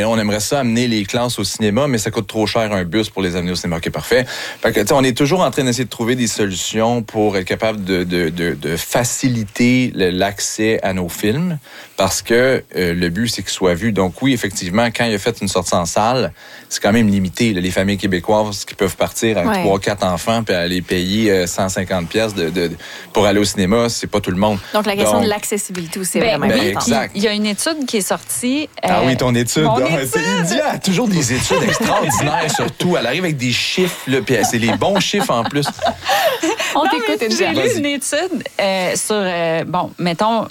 mais on aimerait ça amener les classes au cinéma, mais ça coûte trop cher un bus pour les amener au cinéma. OK, parfait. Fait que, on est toujours en train d'essayer de trouver des solutions pour être capable de faciliter l'accès à nos films, parce que le but, c'est qu'ils soient vus. Donc oui, effectivement, quand il a fait une sortie en salle, c'est quand même limité. Là, les familles québécoises qui peuvent partir avec 3-4 enfants puis aller payer 150 pièces pour aller au cinéma, c'est pas tout le monde. Donc la question de l'accessibilité aussi, c'est vraiment important. Exact. Il y a une étude qui est sortie. Ah oui, ton étude. étude. India a toujours des études extraordinaires, surtout. Elle arrive avec des chiffres, là, puis c'est les bons chiffres en plus. On t'écoute, India. J'ai lu une étude sur, mettons,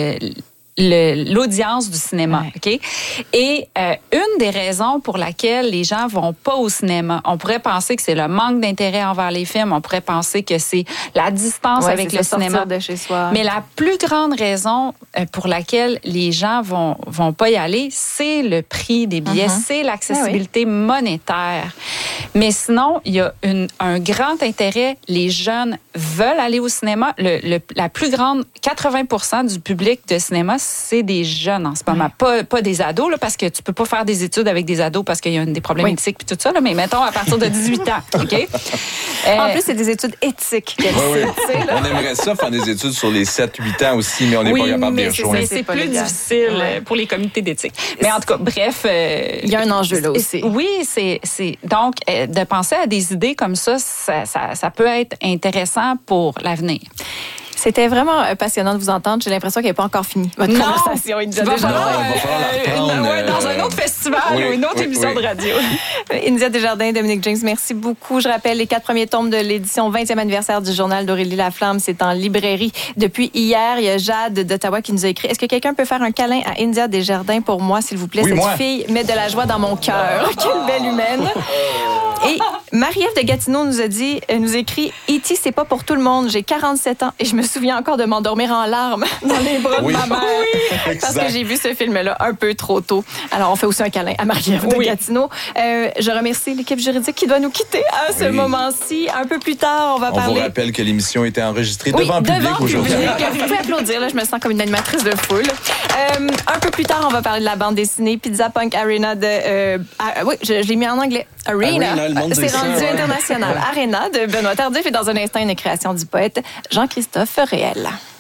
l'audience du cinéma, OK? Et une des raisons pour laquelle les gens vont pas au cinéma, on pourrait penser que c'est le manque d'intérêt envers les films, on pourrait penser que c'est la distance avec le cinéma. De chez soi. Mais la plus grande raison pour laquelle les gens vont pas y aller, c'est le prix des billets, c'est l'accessibilité monétaire. Mais sinon, il y a un grand intérêt. Les jeunes veulent aller au cinéma. La plus grande, 80% du public de cinéma, c'est des jeunes en ce moment. Pas des ados, là, parce que tu peux pas faire des études avec des ados parce qu'il y a des problèmes éthiques puis tout ça, là, mais mettons à partir de 18 ans. OK? En plus, c'est des études éthiques. On aimerait ça faire des études sur les 7-8 ans aussi, mais on n'est pas capable de les rejoindre. C'est plus difficile pour les comités d'éthique. Mais en tout cas, bref... il y a un enjeu là aussi. Oui, c'est donc, de penser à des idées comme ça peut être intéressant pour l'avenir. C'était vraiment passionnant de vous entendre. J'ai l'impression qu'elle n'est pas encore finie, votre conversation. Il va falloir la reprendre. Dans un autre festival ou une autre émission de radio. India Desjardins, Dominique James, merci beaucoup. Je rappelle, les 4 premiers tomes de l'édition 20e anniversaire du Journal d'Aurélie Laflamme, c'est en librairie depuis hier. Il y a Jade d'Ottawa qui nous a écrit. Est-ce que quelqu'un peut faire un câlin à India Desjardins pour moi, s'il vous plaît? Oui, Cette fille met de la joie dans mon cœur. Quelle belle humaine. Et Marie-Ève de Gatineau nous écrit « E.T., c'est pas pour tout le monde. J'ai 47 ans et je me souviens encore de m'endormir en larmes dans les bras de ma mère. Parce que j'ai vu ce film-là un peu trop tôt. » Alors, on fait aussi un câlin à Marie-Ève de Gatineau. Je remercie l'équipe juridique qui doit nous quitter à ce moment-ci. Un peu plus tard, on va parler... On vous rappelle que l'émission était enregistrée devant public aujourd'hui. Vous pouvez applaudir, là, je me sens comme une animatrice de foule. Un peu plus tard, on va parler de la bande dessinée Pizza Punk Arena de... je l'ai mis en anglais. Arena. C'est rendu international. Arena de Benoît Tardif et dans un instant, une création du poète Jean-Christophe Réel.